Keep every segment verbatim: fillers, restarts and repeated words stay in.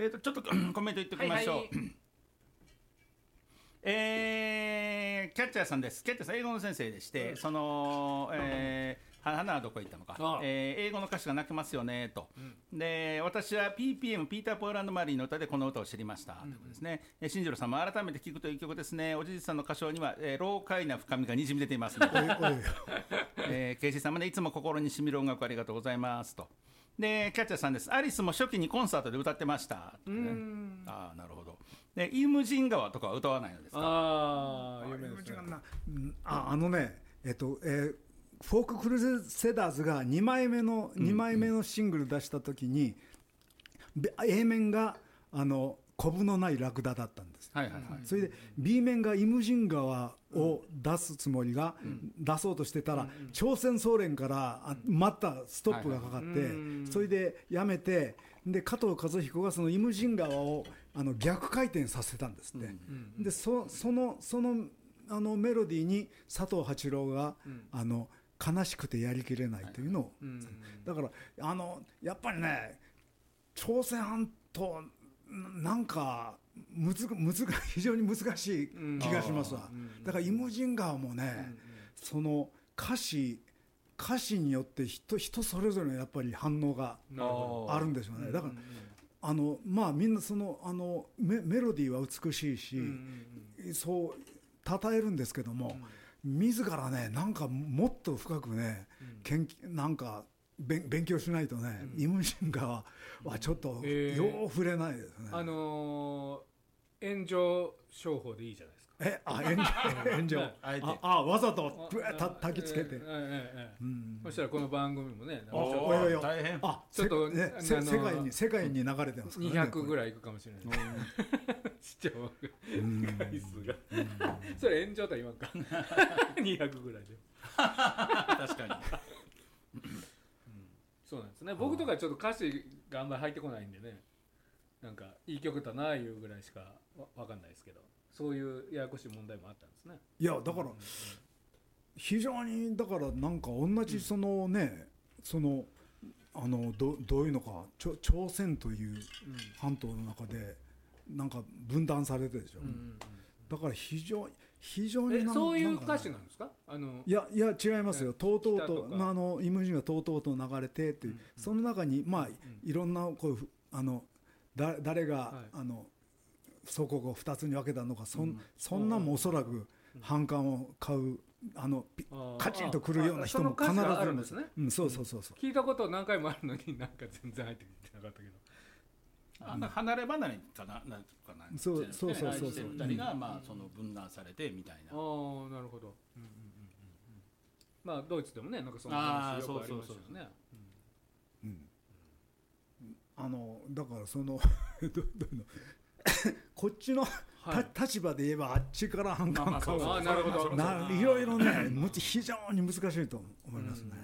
えー、とちょっとコメント言っておきましょう、はいはい、えー、キャッチャーさんです。キャッチャーさん英語の先生でして、うん、その、えー花はどこ行ったのか、えー、英語の歌詞が泣けますよねと、うん、で私は ピーピーエム ピーター・ポーランド・マリーの歌でこの歌を知りました、うん、ということですね。進次郎さんも改めて聴くという曲ですね。おじいさんの歌唱には、えー、老快な深みがにじみ出ていますのでえー、ケイシーさんもねいつも心にしみる音楽ありがとうございますと。でキャッチャーさんです。アリスも初期にコンサートで歌ってましたと、ね、うん、ああなるほど。でイムジン川とかは歌わないのですか。 ああ有名ですね。 ああのねえっとえーフォーククルセダーズがにまいめのにまいめのシングル出した時に、うん、A 面があのコブのないラクダだったんです、はいはいはい、それで B 面がイムジン川を出すつもりが、うん、出そうとしてたら、うん、朝鮮総連からまたストップがかかって、はいはい、それでやめてで加藤和彦がそのイムジン川をあの逆回転させたんですって、うん、で そ, そのそのあのメロディーに佐藤八郎が、うん、あの悲しくてやりきれないというのを、はいうん、だからあのやっぱりね朝鮮半島なんかむずむず非常に難しい気がしますわ、うん、だからイムジン川もね、うん、その歌詞歌詞によって人人それぞれのやっぱり反応があるんですよね。だから、うん、あのまあみんなそのあの メ, メロディーは美しいし、うん、そう称えるんですけども、うん自らねなんかもっと深くね、うん、研究なんか勉強しないとね、うん、イムジン川はちょっと、うんえー、よう触れないですね。 あのー、炎上商法でいいじゃないですか。 えあ炎上炎上ああわざとたたきつけて、えーえーえーうん、そしたらここの番組もね大変あちょっと、ね、世界に世界に流れてますからね。 にひゃくぐらいいくかもしれない視聴回数がそれ炎上とは言わんかにひゃくぐらいで確かに、 うん、そうなんですね。僕とかちょっと歌詞があんまり入ってこないんでねなんかいい曲だないうぐらいしかわかんないですけどそういうややこしい問題もあったんですね。 いやだから、うん、非常にだからなんか同じそのね、うん、そのあの ど, どういうのか朝鮮という半島の中でなんか分断されてるでしょ、うんうんうん、だから非常に非常になんそういう歌詞なんですか。あのいやいや違いますよ。とうとうとあのイムジンがとうとうと流れてっていう、うんうん、その中にまあ、うん、いろんなこういうあのだ誰が、はい、あの祖国をふたつに分けたのか そ,、うん、そんなもおそらく反感を買うあのカチンとくるような人も必ずいるんですね、 うん、そうそうそうそう聞いたこと何回もあるのになんか全然入ってきてなかったけどあの離れ離れかななんかなそうそうそうそうそうふたりがまあその分断されてみたいな、 うん、ああなるほど、うんうんうんうん、まあドイツでもねなんかそんな話よくありましたよね。 うん、あのだからそのどどのこっちの、はい、立場で言えばあっちから反感買う、 まあまあ、あなるほどないろいろね非常に難しいと思いますね。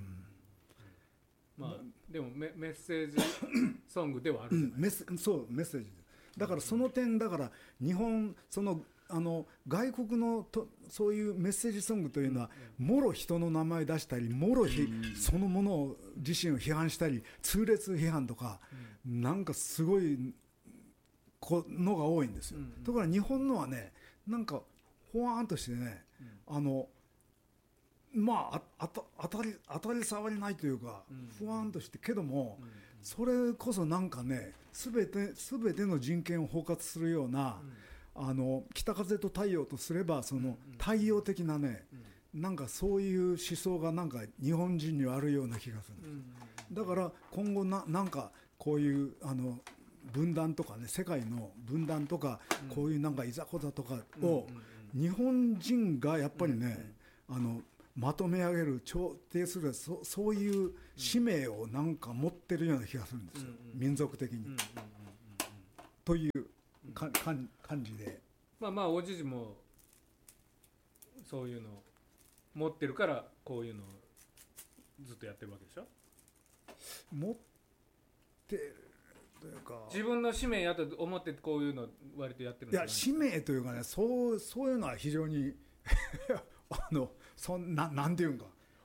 うんうんまあ、でも メ, メッセージソングではあるじゃない、うん、 メッそうメッセージだからその点だから日本そのあの外国のとそういうメッセージソングというのは、うん、もろ人の名前出したりもろ、うん、そのものを自身を批判したり痛烈批判とか、うん、なんかすごいのが多いんですよ、うんうん、ところが日本のはねなんかほわーんとしてね、うん、あのまあ、あた当たり当たり障りないというか、うん、ふわんとしてけども、うん、それこそなんかね全て全ての人権を包括するような、うん、あの北風と太陽とすればその太陽的なね、うん、なんかそういう思想がなんか日本人にはあるような気がするんです、うん、だから今後 な, なんかこういうあの分断とかね世界の分断とか、うん、こういうなんかいざこざとかを、うん、日本人がやっぱりね、うん、あのまとめ上げる調停する そ, そういう使命をなんか持ってるような気がするんですよ、うん、民族的に、うん、というかかん感じでまあまあおじじもそういうのを持ってるからこういうのをずっとやってるわけでしょ。 持ってるというか自分の使命やと思ってこういうの割とやってるんじゃないですか。いや使命というかねそう、そういうのは非常にあのそんななんていうんか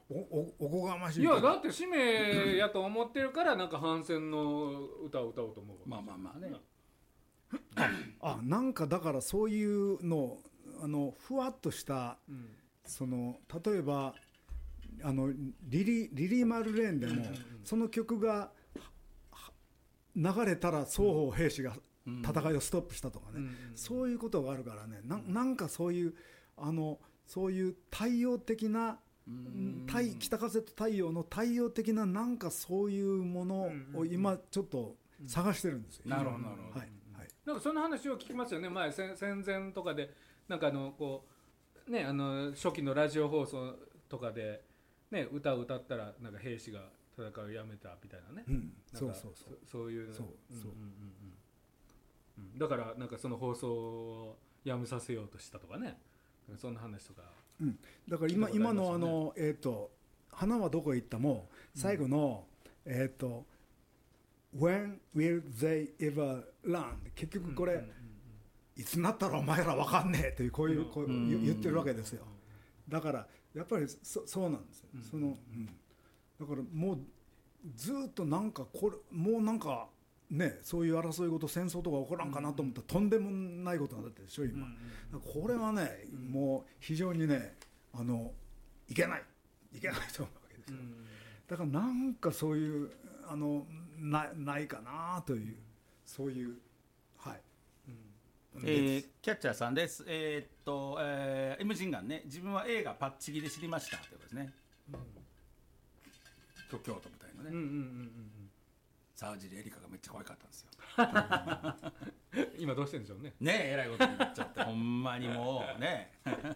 おおおこがましい。 いやだって使命やと思ってるからなんか反戦の歌を歌おうと思う。 まあまあまあね。 あなんかだからそういうのあのふわっとした、うん、その例えばあのリリリリー・マルレーンでも、うんうんうん、その曲が流れたら双方兵士が戦いをストップしたとかね、うんうんうん、そういうことがあるからね な, なんかそういうあのそういう太陽的な、うん、太北風と太陽の太陽的ななんかそういうものを今ちょっと探してるんですよ、 うんうん、なるほどなるほど、 はいはい、 なんかその話を聞きますよね。前戦前とかでなんかあのこうねあの初期のラジオ放送とかでね歌を歌ったらなんか兵士が戦いをやめたみたいなね、うん、 そうそうそう、 そういうそうそう、 うんうん、だからなんかその放送をやめさせようとしたとかね、そんな話とか、 うん、だから 今, 今のあのえっ、ー、と花はどこへ行ったも最後の、うん、えっ、ー、と When will they ever learn 結局これ、うんうんうんうん、いつになったらお前らわかんねえというこういう、こういう言ってるわけですよ。だからやっぱり そ, そうなんですよ、うんそのうん、だからもうずっとなんかこれもうなんかねそういう争い事戦争とか起こらんかなと思ったら、とんでもないことになってるでしょ今、うん、これはね、うん、もう非常にねあのいけないいけないと思うわけですよ、うん、だからなんかそういうあの な, ないかなというそういうはい、 うんえー、キャッチャーさんです。えー、っと、えー、エムジンガンね、自分は映画パッチギで知りましたということですね。うん、京都みたいなね。うんうんうんうん、沢尻エリカがめっちゃ可愛かったんですよ。 今どうしてるんでしょうね。 ねえ、えらいことになっちゃってほんまにもうね。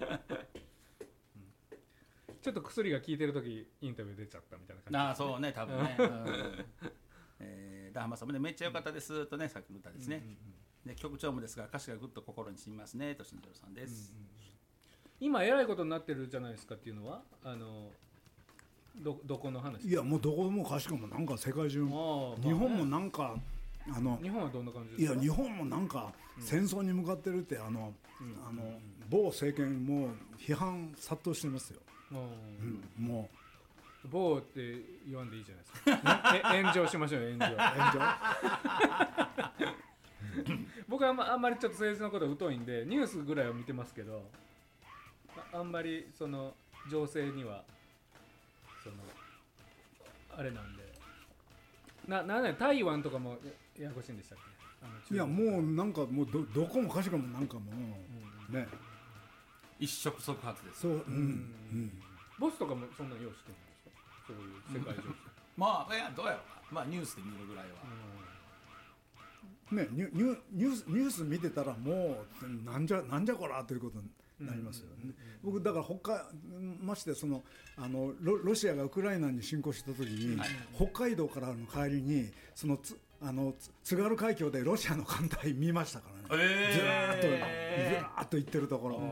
ちょっと薬が効いてる時インタビュー出ちゃったみたいな感じ、ね。 ああそうね多分ね。うんえー、ダハマさんもねめっちゃ良かったですとね、さっきの歌ですね。うんうんうんで曲調もですが歌詞がぐっと心に染みますねと新庄さんです、うんうん、 今えらいことになってるじゃないですかっていうのはあの ど, どこの話？ いやもうどこもかしかもなんか世界中、まあ、日本もなんか、ね、あの日本はどんな感じですか？ いや日本もなんか戦争に向かってるってあの、うん、あの某政権も批判殺到してますよ、うんうん、もう某って言わんでいいじゃないですか炎上しましょうよ炎上炎上僕はあん ま, あんまりちょっと政治のこと疎いんでニュースぐらいは見てますけど あ, あんまりその情勢にはそのあれなんでななんね台湾とかも や, ややこしいんでしたっけ？あのいやもうなんかもう ど, どこもかしかもなんかもう、うん、ね一触即発です。 そう、うんうん、 ボスとかもそんなに用意してるんですか？そういう世界情勢まあいやどうやろうまあニュースで見るぐらいは、 うんね、ニュ, ニ, ュニ, ュースニュース見てたらもうなんじゃなんじゃこらということになりますよね、うんうんうん、僕だから北海ましてそのあの ロ, ロシアがウクライナに侵攻した時に、はい、北海道からの帰りにそのつあの津軽海峡でロシアの艦隊見ましたからね、えー、ずらーっとずらーっと行ってるところ、うん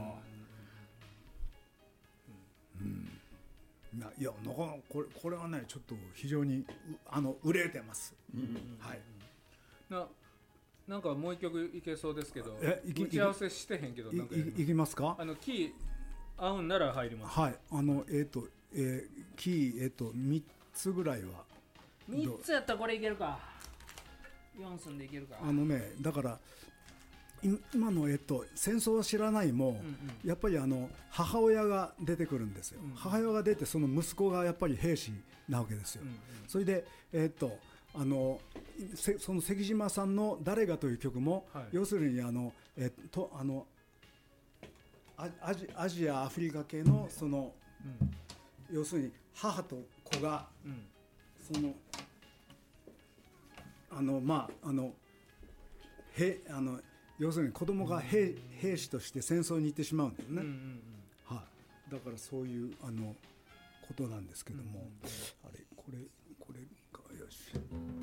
うんうん、いやなかなかこれこれはねちょっと非常にあの憂えてます、うんうん、はいな, なんかもう一曲いけそうですけど打ち合わせしてへんけどなんかい, い, いきますか？ あのキー合うんなら入ります。 はいあのえっ、ー、と、えー、キーえっ、ー、とみっつぐらいはみっつやったらこれいけるかよん寸でいけるか。 あのねだから今の、えっと、戦争は知らないも、うんうん、やっぱりあの母親が出てくるんですよ、うんうん、母親が出てその息子がやっぱり兵士なわけですよ、うんうん、それでえっとあのその関島さんの誰がという曲も、はい、要するにあの、えっと、あのアジ、アジアアフリカ系のその、うん、要するに母と子が、うん、そのあのまああのへあの要するに子供が 兵,、うん、兵士として戦争に行ってしまうんだよね、うんうんうんはい、だからそういうあのことなんですけども、うんうん、あれこれこれかよし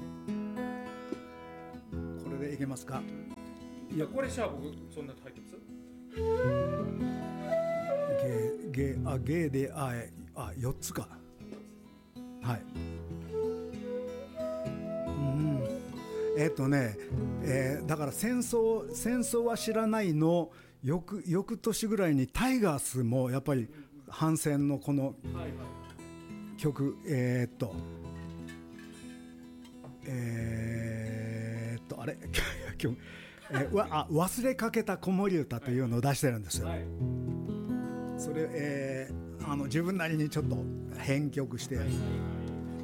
これでいけますか？ いやこれシャープそんな入ってます？ ゲゲあゲでああよっつかはいうんえっとね、えー、だから戦争戦争は知らないの翌翌年ぐらいにタイガースもやっぱり反戦のこの、はいはい曲えー、っとえー、っとあれ今日、えー、わあ忘れかけた子守歌というのを出してるんですよ、はい、それ、えー、あの自分なりにちょっと編曲して、はい